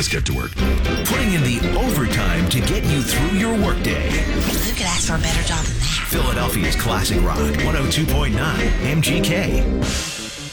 Let's get to work. Putting in the overtime to get you through your workday. Who could ask for a better job than that? Philadelphia's Classic Rock 102.9 MGK.